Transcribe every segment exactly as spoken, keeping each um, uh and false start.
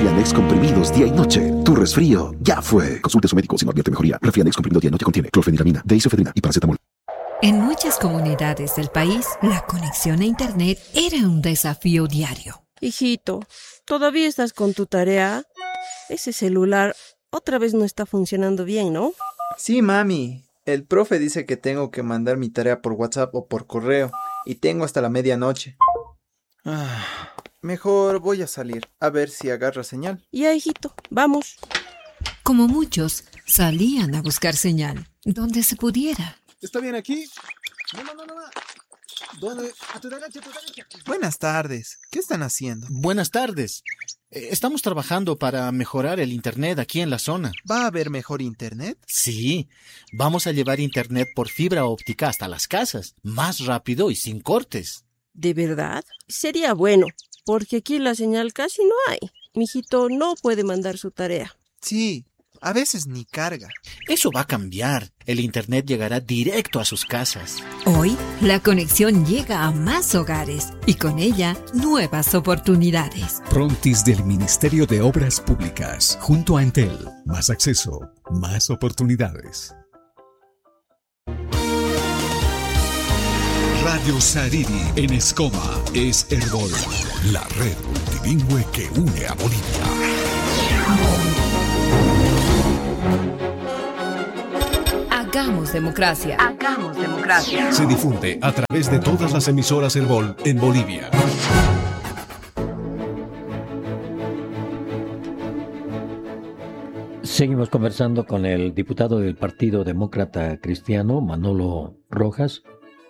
Refianex comprimidos día y noche. Tu resfrío ya fue. Consulte a su médico si no advierte mejoría. Refianex comprimido día y noche contiene clofeniramina, deisofedrina y paracetamol. En muchas comunidades del país, la conexión a Internet era un desafío diario. Hijito, ¿todavía estás con tu tarea? Ese celular otra vez no está funcionando bien, ¿no? Sí, mami. El profe dice que tengo que mandar mi tarea por WhatsApp o por correo y tengo hasta la medianoche. Ah, mejor voy a salir a ver si agarra señal. Ya, hijito, vamos. Como muchos, salían a buscar señal, donde se pudiera. ¿Está bien aquí? No, no, no, no. ¿Dónde? A tu derecha, a tu derecha. Buenas tardes. ¿Qué están haciendo? Buenas tardes. Eh, Estamos trabajando para mejorar el internet aquí en la zona. ¿Va a haber mejor internet? Sí, vamos a llevar internet por fibra óptica hasta las casas, más rápido y sin cortes. ¿De verdad? Sería bueno, porque aquí la señal casi no hay. Mijito no puede mandar su tarea. Sí, a veces ni carga. Eso va a cambiar. El internet llegará directo a sus casas. Hoy, la conexión llega a más hogares y con ella, nuevas oportunidades. Prontis del Ministerio de Obras Públicas, junto a Entel. Más acceso, más oportunidades. Radio Sariri en Escoma es Herbol, la red multilingüe que une a Bolivia. Hagamos democracia. Hagamos democracia. Se difunde a través de todas las emisoras Herbol en Bolivia. Seguimos conversando con el diputado del Partido Demócrata Cristiano, Manolo Rojas.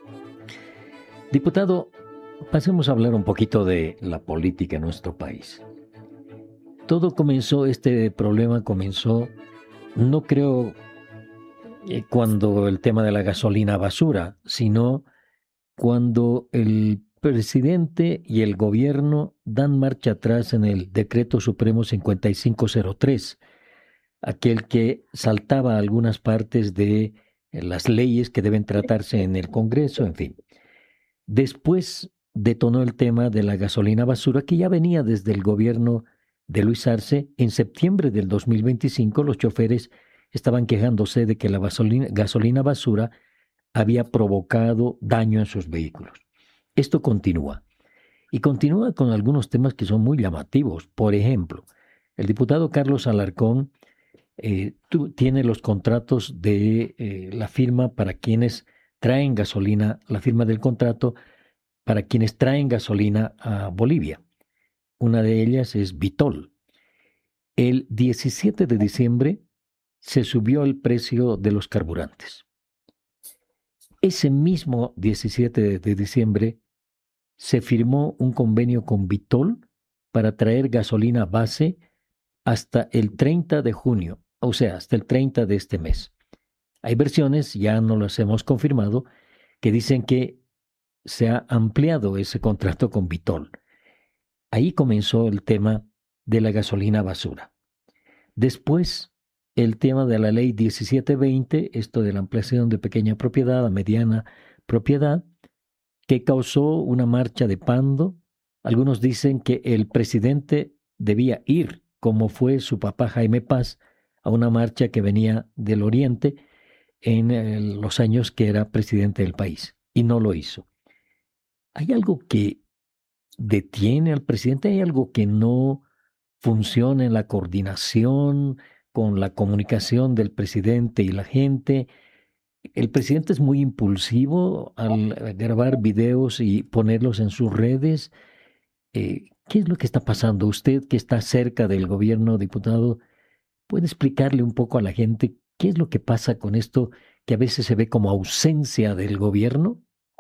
Diputado, pasemos a hablar un poquito de la política en nuestro país. Todo comenzó, este problema comenzó, no creo eh, cuando el tema de la gasolina basura, sino cuando el presidente y el gobierno dan marcha atrás en el Decreto Supremo cincuenta y cinco cero tres, aquel que saltaba algunas partes de eh, las leyes que deben tratarse en el Congreso, en fin. Después detonó el tema de la gasolina basura, que ya venía desde el gobierno de Luis Arce. En septiembre del dos mil veinticinco, los choferes estaban quejándose de que la gasolina, gasolina basura había provocado daño en sus vehículos. Esto continúa. Y continúa con algunos temas que son muy llamativos. Por ejemplo, el diputado Carlos Alarcón eh, tú, tiene los contratos de eh, la firma para quienes traen gasolina, la firma del contrato para quienes traen gasolina a Bolivia. Una de ellas es Vitol. El diecisiete de diciembre se subió el precio de los carburantes. Ese mismo diecisiete de diciembre se firmó un convenio con Vitol para traer gasolina base hasta el treinta de junio, o sea, hasta el treinta de este mes. Hay versiones, ya no las hemos confirmado, que dicen que se ha ampliado ese contrato con Vitol. Ahí comenzó el tema de la gasolina basura. Después, el tema de la ley diecisiete veinte, esto de la ampliación de pequeña propiedad a mediana propiedad, que causó una marcha de pando. Algunos dicen que el presidente debía ir, como fue su papá Jaime Paz, a una marcha que venía del Oriente en eh, los años que era presidente del país, y no lo hizo. ¿Hay algo que detiene al presidente? ¿Hay algo que no funciona en la coordinación con la comunicación del presidente y la gente? El presidente es muy impulsivo al grabar videos y ponerlos en sus redes. Eh, ¿Qué es lo que está pasando? Usted, que está cerca del gobierno, diputado, ¿puede explicarle un poco a la gente qué es lo que pasa con esto que a veces se ve como ausencia del gobierno?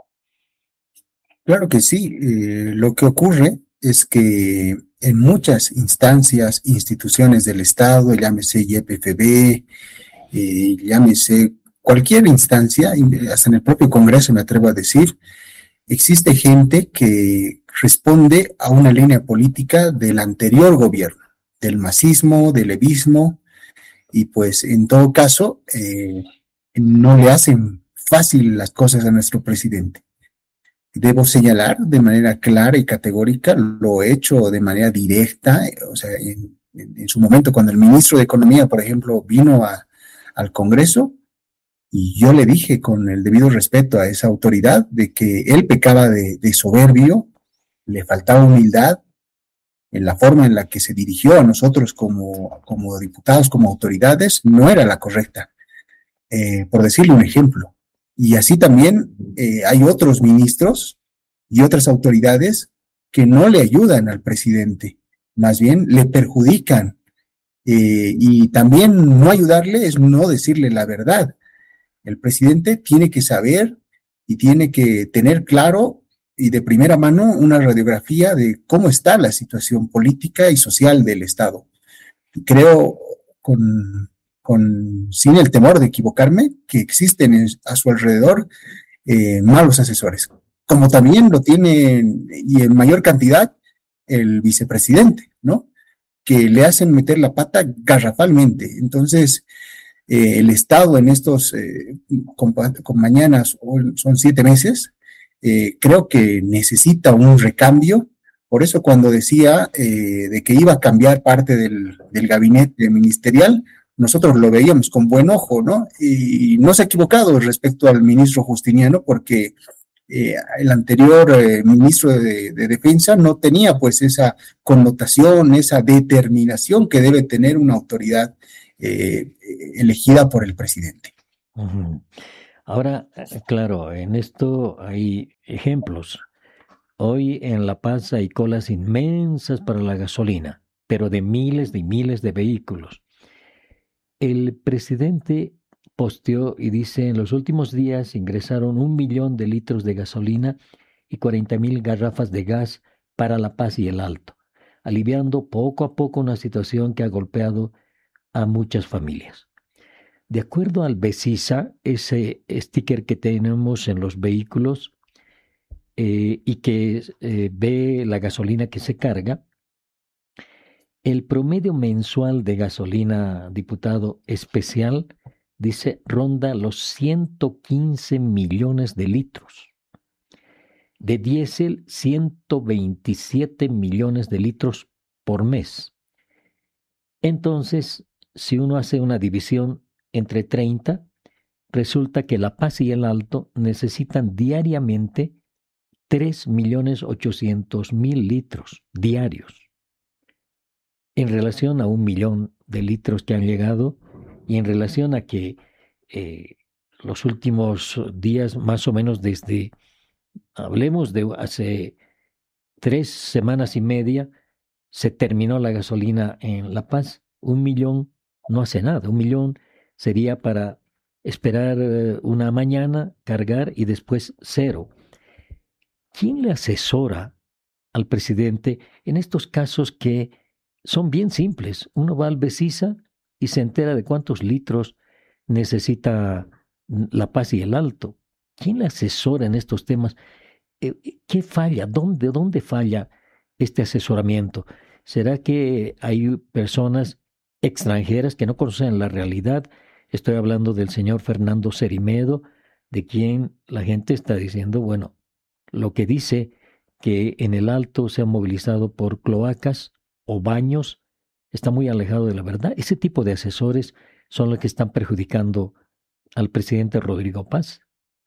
Claro que sí. Eh, lo que ocurre es que en muchas instancias, instituciones del Estado, llámese Y P F B, eh, llámese cualquier instancia, hasta en el propio Congreso me atrevo a decir, existe gente que responde a una línea política del anterior gobierno, del masismo, del levismo, y pues en todo caso eh, no le hacen fácil las cosas a nuestro presidente. Debo señalar de manera clara y categórica, lo he hecho de manera directa, o sea, en en, en su momento, cuando el ministro de Economía, por ejemplo, vino a, al Congreso, y yo le dije con el debido respeto a esa autoridad de que él pecaba de, de soberbio, le faltaba humildad en la forma en la que se dirigió a nosotros como, como diputados, como autoridades, no era la correcta, eh, por decirle un ejemplo. Y así también eh, hay otros ministros y otras autoridades que no le ayudan al presidente, más bien le perjudican. Eh, y también no ayudarle es no decirle la verdad. El presidente tiene que saber y tiene que tener claro y de primera mano una radiografía de cómo está la situación política y social del Estado. Y creo, con, con, sin el temor de equivocarme, que existen en, a su alrededor eh, malos asesores, como también lo tiene, y en mayor cantidad, el vicepresidente, ¿no? Que le hacen meter la pata garrafalmente. Entonces, eh, el Estado en estos, eh, con, con mañanas, son siete meses, eh, creo que necesita un recambio. Por eso cuando decía eh, de que iba a cambiar parte del, del gabinete ministerial, nosotros lo veíamos con buen ojo, ¿no? Y no se ha equivocado respecto al ministro Justiniano, porque Eh, el anterior eh, ministro de, de Defensa no tenía pues esa connotación, esa determinación que debe tener una autoridad eh, elegida por el presidente. Uh-huh. Ahora, claro, en esto hay ejemplos. Hoy en La Paz hay colas inmensas para la gasolina, pero de miles y miles de vehículos. El presidente posteó y dice: en los últimos días ingresaron un millón de litros de gasolina y cuarenta mil garrafas de gas para La Paz y el Alto, aliviando poco a poco una situación que ha golpeado a muchas familias. De acuerdo al BESISA, ese sticker que tenemos en los vehículos eh, y que eh, ve la gasolina que se carga, el promedio mensual de gasolina, diputado especial, dice, ronda los ciento quince millones de litros. De diésel, ciento veintisiete millones de litros por mes. Entonces, si uno hace una división entre treinta, resulta que La Paz y el Alto necesitan diariamente tres millones ochocientos mil litros diarios. En relación a un millón de litros que han llegado, y en relación a que eh, los últimos días, más o menos desde, hablemos de hace tres semanas y media, se terminó la gasolina en La Paz. Un millón no hace nada. Un millón sería para esperar una mañana, cargar y después cero. ¿Quién le asesora al presidente en estos casos que son bien simples? Uno va al BESISA y se entera de cuántos litros necesita La Paz y el Alto. ¿Quién le asesora en estos temas? ¿Qué falla? ¿Dónde, dónde falla este asesoramiento? ¿Será que hay personas extranjeras que no conocen la realidad? Estoy hablando del señor Fernando Cerimedo, de quien la gente está diciendo, bueno, lo que dice que en el Alto se han movilizado por cloacas o baños, está muy alejado de la verdad. Ese tipo de asesores son los que están perjudicando al presidente Rodrigo Paz.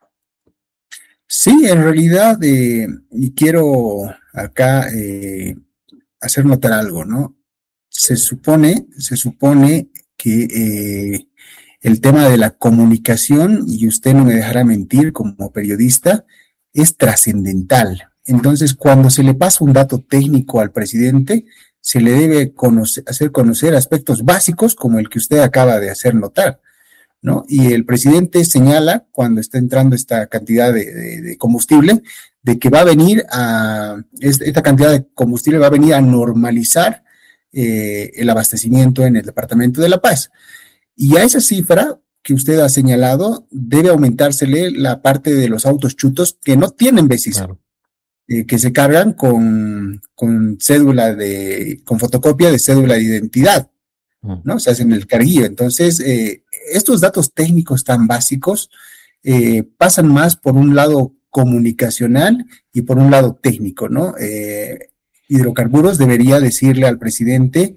Sí, en realidad, eh, y quiero acá eh, hacer notar algo, ¿no? Se supone, se supone que eh, el tema de la comunicación, y usted no me dejará mentir como periodista, es trascendental. Entonces, cuando se le pasa un dato técnico al presidente, se le debe conocer, hacer conocer aspectos básicos como el que usted acaba de hacer notar, ¿no? Y el presidente señala, cuando está entrando esta cantidad de, de, de combustible, de que va a venir a, esta cantidad de combustible va a venir a normalizar eh, el abastecimiento en el departamento de La Paz. Y a esa cifra que usted ha señalado, debe aumentársele la parte de los autos chutos que no tienen BESISA. Claro. Eh, que se cargan con, con cédula de, con fotocopia de cédula de identidad, ¿no? Se hacen el carguillo. Entonces, eh, estos datos técnicos tan básicos eh, pasan más por un lado comunicacional y por un lado técnico, ¿no? Eh, Hidrocarburos debería decirle al presidente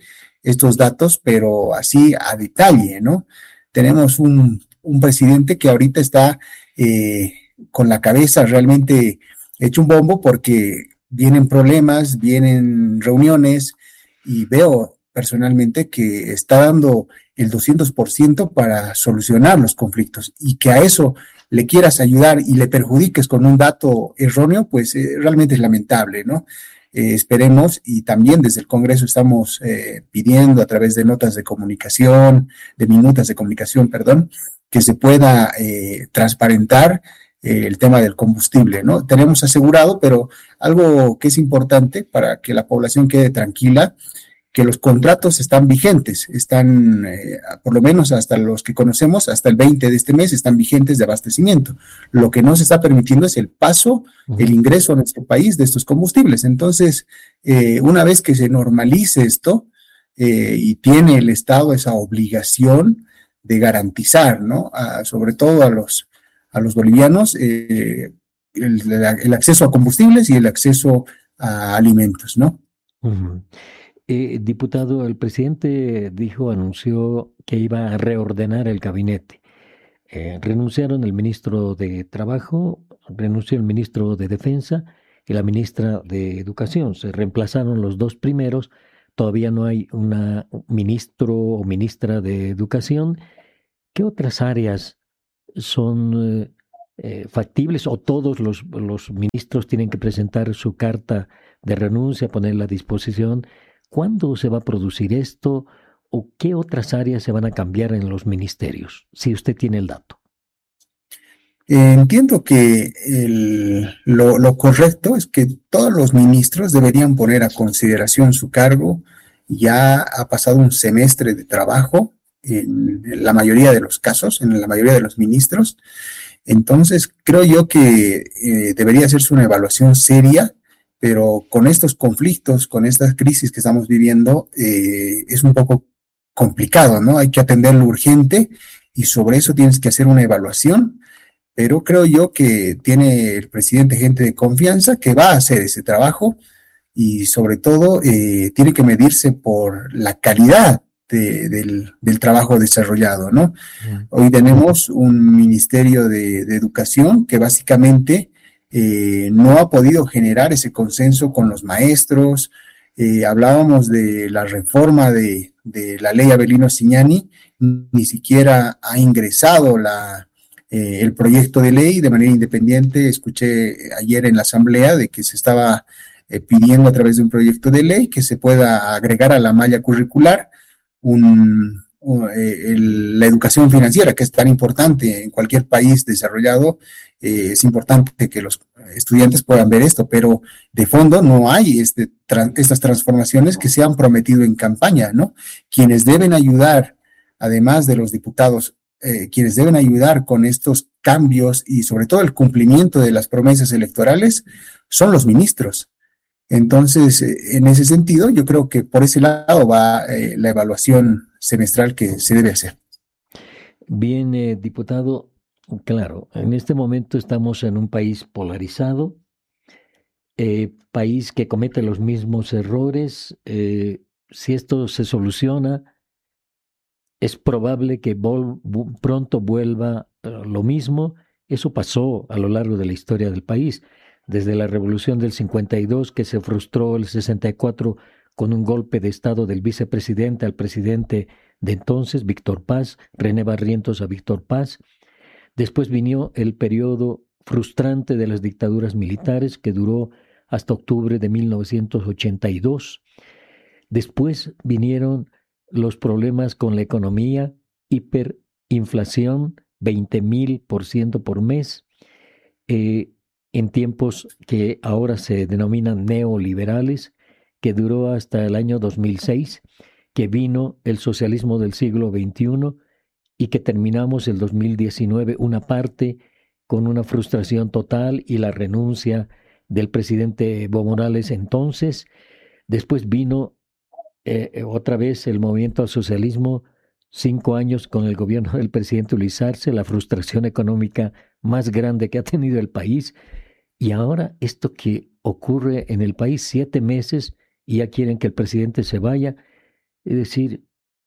estos datos, pero así a detalle, ¿no? Tenemos un, un presidente que ahorita está eh, con la cabeza realmente hecho un bombo porque vienen problemas, vienen reuniones y veo personalmente que está dando el doscientos por ciento para solucionar los conflictos y que a eso le quieras ayudar y le perjudiques con un dato erróneo, pues eh, realmente es lamentable, ¿no? Eh, esperemos, y también desde el Congreso estamos eh, pidiendo a través de notas de comunicación, de minutas de comunicación, perdón, que se pueda eh, transparentar eh, el tema del combustible, ¿no? Tenemos asegurado, pero algo que es importante para que la población quede tranquila, que los contratos están vigentes, están, eh, por lo menos hasta los que conocemos, hasta el veinte de este mes, están vigentes de abastecimiento. Lo que no se está permitiendo es el paso, el ingreso a nuestro país de estos combustibles. Entonces, eh, una vez que se normalice esto, eh, y tiene el Estado esa obligación de garantizar, ¿no? A, sobre todo a los, a los bolivianos, eh, el, el acceso a combustibles y el acceso a alimentos, ¿no? Uh-huh. Eh, diputado, el presidente dijo, anunció que iba a reordenar el gabinete. Eh, renunciaron el ministro de Trabajo, renunció el ministro de Defensa y la ministra de Educación. Se reemplazaron los dos primeros. Todavía no hay una ministro o ministra de Educación. ¿Qué otras áreas son eh, eh, factibles o todos los, los ministros tienen que presentar su carta de renuncia, ponerla a disposición? ¿Cuándo se va a producir esto o qué otras áreas se van a cambiar en los ministerios? Si usted tiene el dato. Eh, entiendo que el, lo, lo correcto es que todos los ministros deberían poner a consideración su cargo. Ya ha pasado un semestre de trabajo en, en la mayoría de los casos, en la mayoría de los ministros. Entonces, creo yo que eh, debería hacerse una evaluación seria. Pero con estos conflictos, con estas crisis que estamos viviendo, eh, es un poco complicado, ¿no? Hay que atenderlo urgente y sobre eso tienes que hacer una evaluación, pero creo yo que tiene el presidente gente de confianza que va a hacer ese trabajo y sobre todo eh, tiene que medirse por la calidad de, del, del trabajo desarrollado, ¿no? Uh-huh. Hoy tenemos un Ministerio de, de Educación que básicamente Eh, no ha podido generar ese consenso con los maestros. Eh, hablábamos de la reforma de, de la ley Avelino Cignani, ni siquiera ha ingresado la, eh, el proyecto de ley de manera independiente. Escuché ayer en la asamblea de que se estaba eh, pidiendo a través de un proyecto de ley que se pueda agregar a la malla curricular un, un, eh, el, la educación financiera, que es tan importante en cualquier país desarrollado. Eh, es importante que los estudiantes puedan ver esto, pero de fondo no hay este, tra- estas transformaciones que se han prometido en campaña, ¿no? Quienes deben ayudar, además de los diputados, eh, quienes deben ayudar con estos cambios y sobre todo el cumplimiento de las promesas electorales son los ministros. Entonces, eh, en ese sentido, yo creo que por ese lado va eh, la evaluación semestral que se debe hacer. Bien, eh, diputado. Claro, en este momento estamos en un país polarizado, eh, país que comete los mismos errores. Eh, si esto se soluciona, es probable que vol- pronto vuelva uh, lo mismo. Eso pasó a lo largo de la historia del país, desde la revolución del cincuenta y dos, que se frustró el sesenta y cuatro con un golpe de estado del vicepresidente al presidente de entonces, Víctor Paz, René Barrientos a Víctor Paz. Después vino el periodo frustrante de las dictaduras militares que duró hasta octubre de mil novecientos ochenta y dos. Después vinieron los problemas con la economía, hiperinflación, veinte mil por ciento por mes, eh, en tiempos que ahora se denominan neoliberales, que duró hasta el año dos mil seis, que vino el socialismo del siglo veintiuno, y que terminamos el dos mil diecinueve una parte con una frustración total y la renuncia del presidente Evo Morales entonces. Después vino eh, otra vez el movimiento al socialismo, cinco años con el gobierno del presidente Luis Arce, la frustración económica más grande que ha tenido el país. Y ahora esto que ocurre en el país, siete meses y ya quieren que el presidente se vaya. Es decir,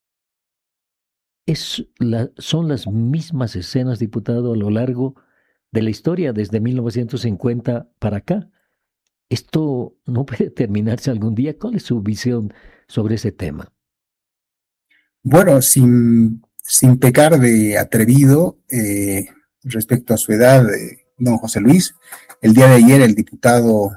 es la, son las mismas escenas, diputado, a lo largo de la historia, desde mil novecientos cincuenta para acá. ¿Esto no puede terminarse algún día? ¿Cuál es su visión sobre ese tema? Bueno, sin, sin pecar de atrevido, eh, respecto a su edad, eh, don José Luis, el día de ayer el diputado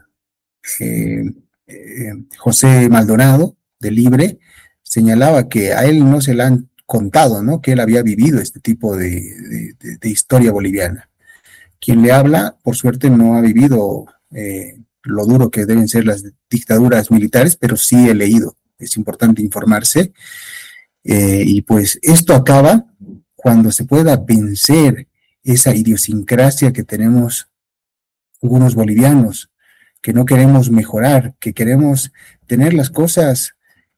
eh, eh, José Maldonado, de Libre, señalaba que a él no se le han contado, ¿no?, que él había vivido este tipo de, de, de, de historia boliviana. Quien le habla, por suerte, no ha vivido eh, lo duro que deben ser las dictaduras militares, pero sí he leído. Es importante informarse. Eh, y pues esto acaba cuando se pueda vencer esa idiosincrasia que tenemos algunos bolivianos, que no queremos mejorar, que queremos tener las cosas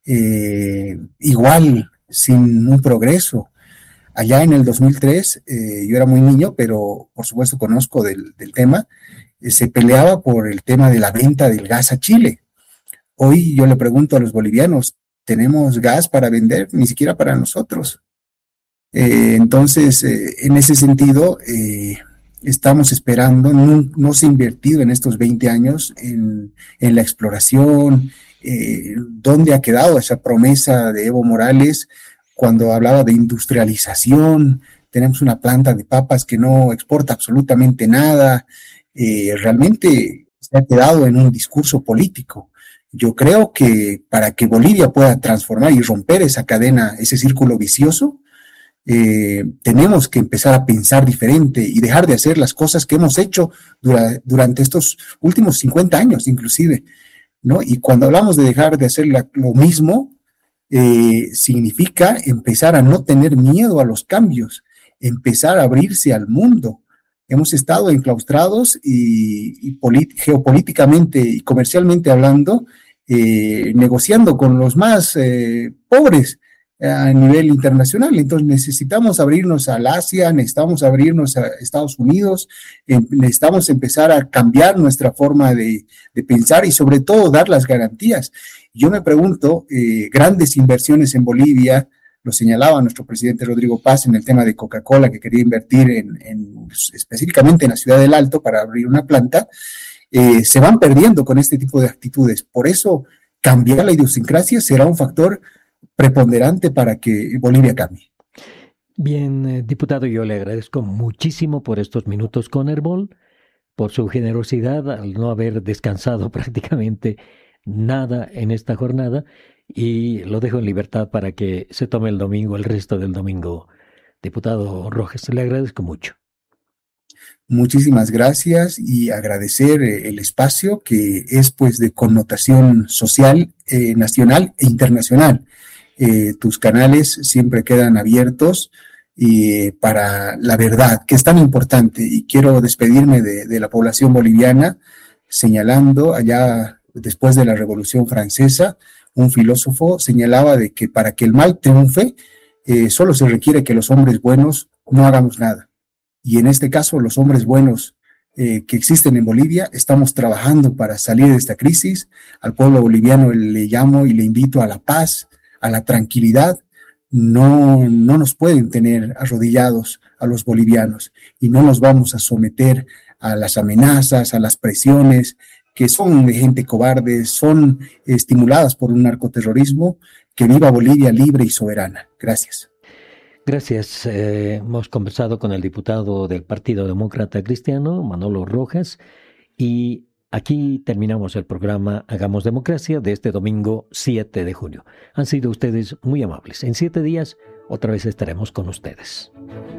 eh, igual, sin un progreso. Allá en el dos mil tres, eh, yo era muy niño, pero por supuesto conozco del, del tema, eh, se peleaba por el tema de la venta del gas a Chile. Hoy yo le pregunto a los bolivianos, ¿tenemos gas para vender? Ni siquiera para nosotros. Eh, entonces, eh, en ese sentido, eh, estamos esperando, no, no se ha invertido en estos veinte años en, en la exploración. Eh, ¿dónde ha quedado esa promesa de Evo Morales cuando hablaba de industrialización? Tenemos una planta de papas que no exporta absolutamente nada. Eh, realmente se ha quedado en un discurso político. Yo creo que para que Bolivia pueda transformar y romper esa cadena, ese círculo vicioso, eh, tenemos que empezar a pensar diferente y dejar de hacer las cosas que hemos hecho dura, durante estos últimos cincuenta años inclusive, ¿no? Y cuando hablamos de dejar de hacer la, lo mismo, eh, significa empezar a no tener miedo a los cambios, empezar a abrirse al mundo. Hemos estado enclaustrados y, y geopolíticamente y comercialmente hablando, eh, negociando con los más eh, pobres eh, a nivel internacional. Entonces necesitamos abrirnos al Asia, necesitamos abrirnos a Estados Unidos, eh, necesitamos empezar a cambiar nuestra forma de, de pensar y sobre todo dar las garantías. Yo me pregunto, eh, grandes inversiones en Bolivia, lo señalaba nuestro presidente Rodrigo Paz en el tema de Coca-Cola, que quería invertir en, en, específicamente en la ciudad del Alto para abrir una planta, eh, se van perdiendo con este tipo de actitudes. Por eso, cambiar la idiosincrasia será un factor preponderante para que Bolivia cambie. Bien, eh, diputado, yo le agradezco muchísimo por estos minutos con Herbol, por su generosidad al no haber descansado prácticamente nada en esta jornada. Y lo dejo en libertad para que se tome el domingo, el resto del domingo. Diputado Rojas, le agradezco mucho. Muchísimas gracias y agradecer el espacio que es pues de connotación social, eh, nacional e internacional. Eh, tus canales siempre quedan abiertos y, para la verdad, que es tan importante. Y quiero despedirme de, de la población boliviana señalando allá después de la Revolución Francesa, un filósofo señalaba de que para que el mal triunfe, eh, solo se requiere que los hombres buenos no hagamos nada. Y en este caso, los hombres buenos eh, que existen en Bolivia, estamos trabajando para salir de esta crisis. Al pueblo boliviano le llamo y le invito a la paz, a la tranquilidad. No, no nos pueden tener arrodillados a los bolivianos y no nos vamos a someter a las amenazas, a las presiones, que son de gente cobarde, son estimuladas por un narcoterrorismo. Que viva Bolivia libre y soberana. Gracias. Gracias. Eh, hemos conversado con el diputado del Partido Demócrata Cristiano, Manolo Rojas, y aquí terminamos el programa Hagamos Democracia de este domingo siete de junio. Han sido ustedes muy amables. En siete días otra vez estaremos con ustedes.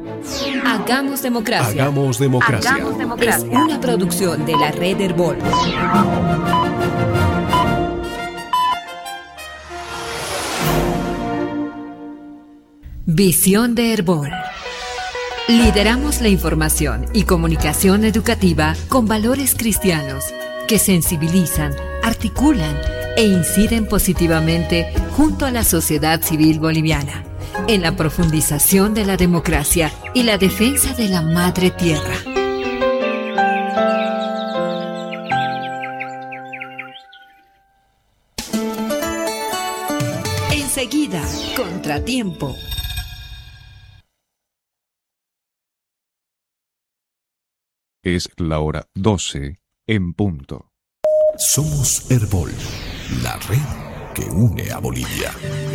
Hagamos Democracia. Hagamos Democracia. Hagamos Democracia. Es una producción de la Red Herbol. Visión de Herbol. Lideramos la información y comunicación educativa con valores cristianos que sensibilizan, articulan e inciden positivamente junto a la sociedad civil boliviana en la profundización de la democracia y la defensa de la madre tierra. En Enseguida, Contratiempo. Es la hora doce en punto. Somos Herbol, la red que une a Bolivia.